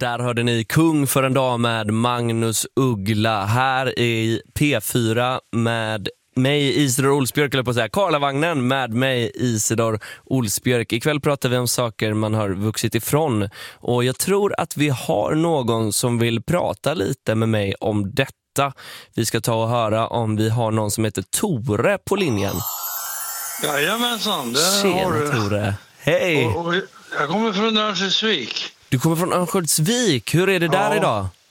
Där hörde ni Kung för en dag med Magnus Uggla. Här i P4 med mig Isidor Olsbjörk, eller på att säga Karlavagnen med mig Isidor Olsbjörk. Ikväll pratar vi om saker man har vuxit ifrån. Och jag tror att vi har någon som vill prata lite med mig om detta. Vi ska ta och höra om vi har någon som heter Tore på linjen. Jajamensan, det Tjena, har du. Tore. Hej! Och jag kommer från Örnsköldsvik. Du kommer från Örnsköldsvik. Hur är det där idag?